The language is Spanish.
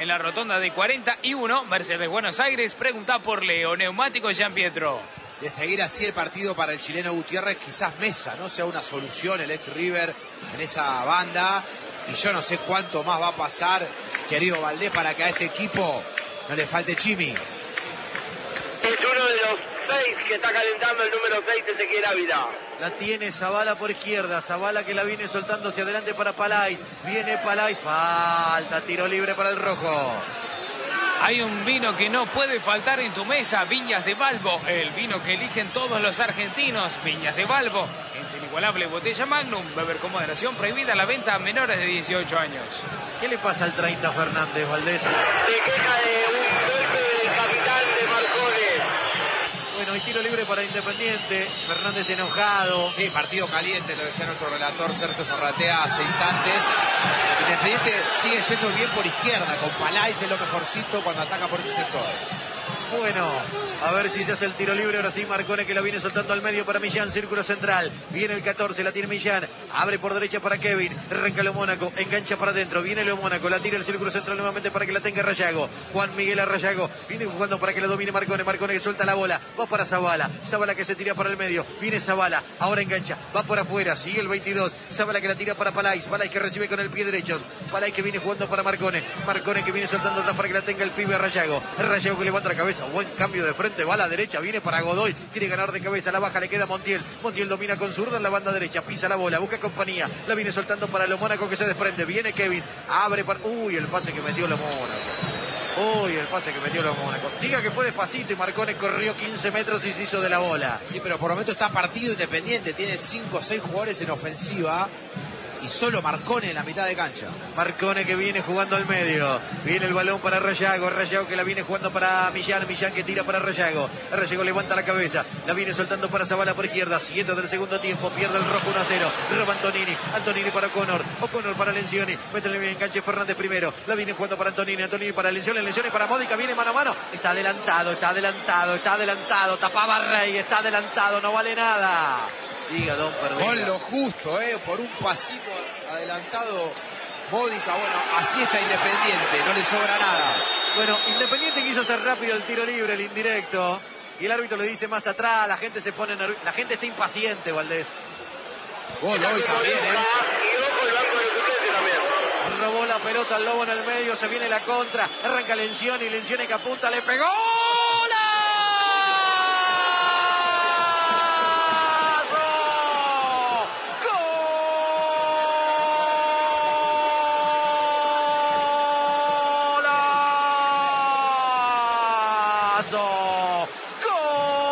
la rotonda de 41, Mercedes Buenos Aires. Pregunta por Leo, Neumático Gian Pietro. De seguir así el partido para el chileno Gutiérrez, quizás Mesa no sea una solución, el ex River en esa banda. Y yo no sé cuánto más va a pasar, querido Valdés, para que a este equipo no le falte Chimi. Es uno de los 6 que está calentando el número 6, Ezequiel Ávila. La tiene Zabala por izquierda. Zabala que la viene soltando hacia adelante para Palais. Viene Palais. Falta. Tiro libre para el rojo. Hay un vino que no puede faltar en tu mesa. Viñas de Balbo. El vino que eligen todos los argentinos. Viñas de Balbo. En su inigualable botella Magnum. Beber con moderación. Prohibida la venta a menores de 18 años. ¿Qué le pasa al 30 Fernández, Valdés? Se queja de un golpe del capitán de Marcones. Bueno, hay tiro libre para Independiente. Fernández enojado. Sí, partido caliente, lo decía nuestro relator Sergio Zarratea hace instantes. Independiente sigue yendo bien por izquierda, con Palais es lo mejorcito cuando ataca por ese sector. Bueno, a ver si se hace el tiro libre. Ahora sí, Marcone que la viene soltando al medio para Millán, círculo central. Viene el 14, la tiene Millán. Abre por derecha para Kevin. Arranca Leo Mónaco, engancha para adentro. Viene Leo Mónaco, la tira el círculo central nuevamente para que la tenga Rayago. Juan Miguel Rayago viene jugando para que la domine Marcone. Marcone que suelta la bola. Va para Zabala. Zabala que se tira para el medio. Viene Zabala. Ahora engancha. Va por afuera. Sigue el 22. Zabala que la tira para Palais. Palais que recibe con el pie derecho. Palais que viene jugando para Marcone. Marcone que viene soltando atrás para que la tenga el pibe Rayago. Rayago que levanta la cabeza. Buen cambio de frente, va a la derecha, viene para Godoy, quiere ganar de cabeza, la baja, le queda Montiel. Montiel domina con zurda en la banda derecha, pisa la bola, busca compañía, la viene soltando para Leo Mónaco que se desprende, viene Kevin, abre para... Uy, el pase que metió Leo Mónaco. Uy, el pase que metió Leo Mónaco. Diga que fue despacito y Marcone corrió 15 metros y se hizo de la bola. Sí, pero por el momento está partido Independiente, tiene 5 o 6 jugadores en ofensiva. Y solo Marcone en la mitad de cancha. Marcone que viene jugando al medio. Viene el balón para Rayago. Rayago que la viene jugando para Millán. Millán que tira para Rayago. Rayago levanta la cabeza. La viene soltando para Zabala por izquierda. 7 del segundo tiempo. Pierde el rojo 1-0. Roba Antonini. Antonini para O'Connor. O'Connor para Lencioni. Métele bien enganche Fernández primero. La viene jugando para Antonini. Antonini para Lencioni. Lencioni para Módica. Viene mano a mano. Está adelantado. Está adelantado. Está adelantado. Tapaba Rey. Está adelantado. No vale nada. Diga, don Perdón. Con lo justo, por un pasito adelantado Módica. Bueno, así está Independiente, no le sobra nada. Bueno, Independiente quiso hacer rápido el tiro libre, el indirecto. Y el árbitro le dice más atrás, la gente se pone la gente está impaciente, Valdés. Gol hoy también, Y ojo el banco de los suplentes también. Robó la pelota al Lobo en el medio, se viene la contra. Arranca Lencioni que apunta, le pegó.